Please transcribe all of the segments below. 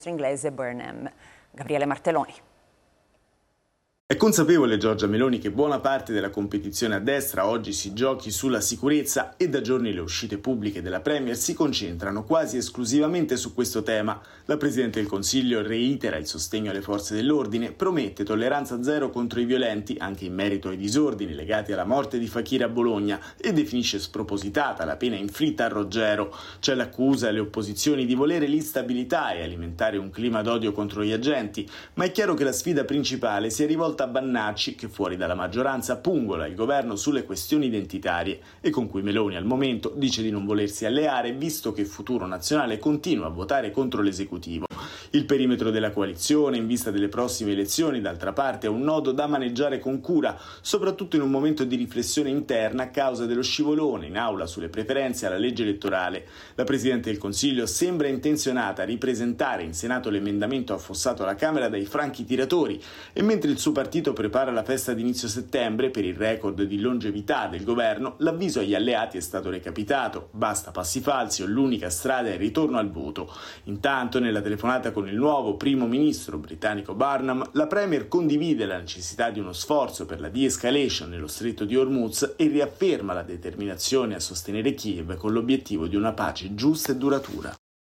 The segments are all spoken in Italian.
inglese Burnham. Gabriele Martelloni. È consapevole Giorgia Meloni che buona parte della competizione a destra oggi si giochi sulla sicurezza e da giorni le uscite pubbliche della Premier si concentrano quasi esclusivamente su questo tema. La Presidente del Consiglio reitera il sostegno alle forze dell'ordine, promette tolleranza zero contro i violenti anche in merito ai disordini legati alla morte di Fakir a Bologna e definisce spropositata la pena inflitta a Roggero. C'è l'accusa alle opposizioni di volere l'instabilità e alimentare un clima d'odio contro gli agenti, ma è chiaro che la sfida principale si è rivolta a Bannacci, che fuori dalla maggioranza pungola il governo sulle questioni identitarie e con cui Meloni al momento dice di non volersi alleare visto che Futuro Nazionale continua a votare contro l'esecutivo. Il perimetro della coalizione in vista delle prossime elezioni, d'altra parte, è un nodo da maneggiare con cura, soprattutto in un momento di riflessione interna a causa dello scivolone in aula sulle preferenze alla legge elettorale. La Presidente del Consiglio sembra intenzionata a ripresentare in Senato l'emendamento affossato alla Camera dai franchi tiratori e mentre il suo partito prepara la festa di inizio settembre per il record di longevità del governo, l'avviso agli alleati è stato recapitato. Basta passi falsi o l'unica strada è il ritorno al voto. Intanto, nella telefonata con il nuovo primo ministro britannico Burnham, la Premier condivide la necessità di uno sforzo per la de-escalation nello stretto di Hormuz e riafferma la determinazione a sostenere Kiev con l'obiettivo di una pace giusta e duratura.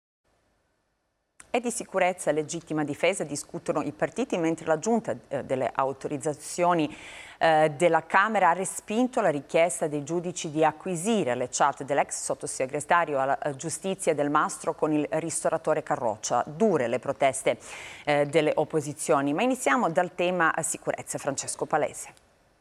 E di sicurezza e legittima difesa discutono i partiti, mentre la Giunta delle autorizzazioni della Camera ha respinto la richiesta dei giudici di acquisire le chat dell'ex sottosegretario alla giustizia Del Mastro con il ristoratore Carroccia. Dure le proteste delle opposizioni, ma iniziamo dal tema sicurezza. Francesco Palese.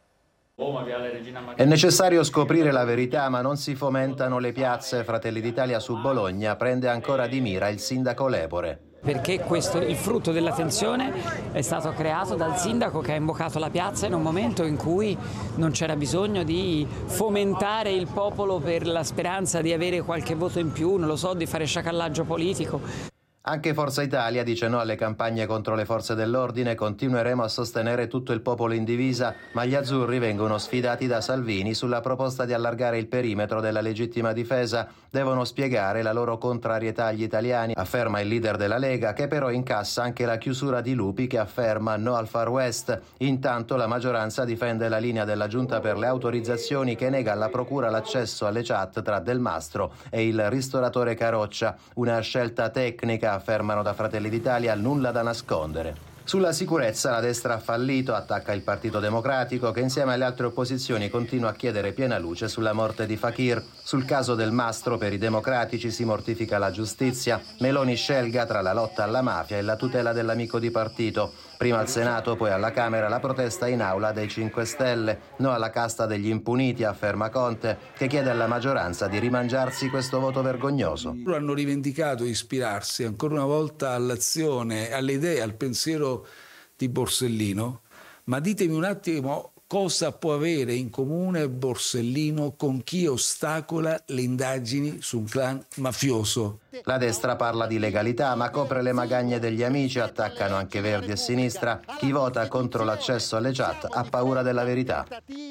È necessario scoprire la verità, ma non si fomentano le piazze. Fratelli d'Italia su Bologna prende ancora di mira il sindaco Lepore. Perché il frutto della tensione è stato creato dal sindaco che ha invocato la piazza in un momento in cui non c'era bisogno di fomentare il popolo per la speranza di avere qualche voto in più, non lo so, di fare sciacallaggio politico. Anche Forza Italia dice no alle campagne contro le forze dell'ordine, continueremo a sostenere tutto il popolo in divisa, ma gli azzurri vengono sfidati da Salvini sulla proposta di allargare il perimetro della legittima difesa. Devono spiegare la loro contrarietà agli italiani, afferma il leader della Lega, che però incassa anche la chiusura di Lupi che afferma no al Far West. Intanto la maggioranza difende la linea della Giunta per le autorizzazioni che nega alla procura l'accesso alle chat tra Del Mastro e il ristoratore Carroccia, una scelta tecnica, affermano da Fratelli d'Italia, nulla da nascondere. Sulla sicurezza la destra ha fallito, attacca il Partito Democratico che insieme alle altre opposizioni continua a chiedere piena luce sulla morte di Fakir. Sul caso Del Mastro per i democratici si mortifica la giustizia. Meloni scelga tra la lotta alla mafia e la tutela dell'amico di partito. Prima al Senato, poi alla Camera la protesta in aula dei 5 Stelle. No alla casta degli impuniti, afferma Conte, che chiede alla maggioranza di rimangiarsi questo voto vergognoso. Hanno rivendicato di ispirarsi ancora una volta all'azione, alle idee, al pensiero di Borsellino, ma ditemi un attimo cosa può avere in comune Borsellino con chi ostacola le indagini su un clan mafioso. La destra parla di legalità ma copre le magagne degli amici, attaccano anche Verdi e Sinistra. Chi vota contro l'accesso alle chat ha paura della verità.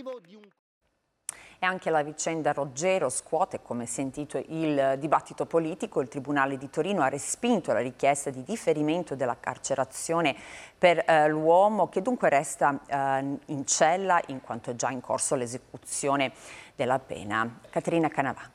E anche la vicenda Roggero scuote, come sentito, il dibattito politico. Il Tribunale di Torino ha respinto la richiesta di differimento della carcerazione per l'uomo, che dunque resta in cella in quanto è già in corso l'esecuzione della pena. Caterina Canavà.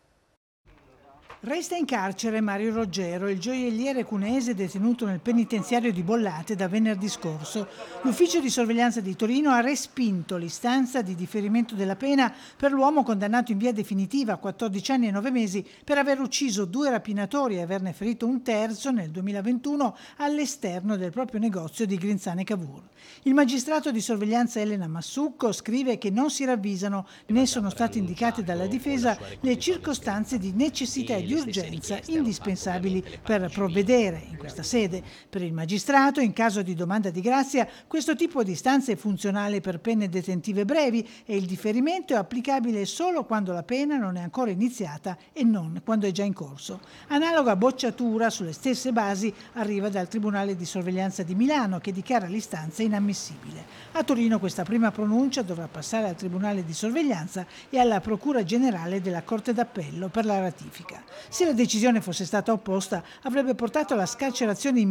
Resta in carcere Mario Roggero, il gioielliere cuneese detenuto nel penitenziario di Bollate da venerdì scorso. L'ufficio di sorveglianza di Torino ha respinto l'istanza di differimento della pena per l'uomo condannato in via definitiva a 14 anni e 9 mesi per aver ucciso 2 rapinatori e averne ferito un terzo nel 2021 all'esterno del proprio negozio di Grinzane Cavour. Il magistrato di sorveglianza Elena Massucco scrive che non si ravvisano né sono state indicate dalla difesa le circostanze di necessità e di urgenza indispensabili per provvedere in questa sede. Per il magistrato, in caso di domanda di grazia, questo tipo di istanza è funzionale per pene detentive brevi e il differimento è applicabile solo quando la pena non è ancora iniziata e non quando è già in corso. Analoga bocciatura sulle stesse basi arriva dal Tribunale di sorveglianza di Milano, che dichiara l'istanza inammissibile. A Torino questa prima pronuncia dovrà passare al Tribunale di sorveglianza e alla Procura Generale della Corte d'Appello per la ratifica. Se la decisione fosse stata opposta, avrebbe portato alla scarcerazione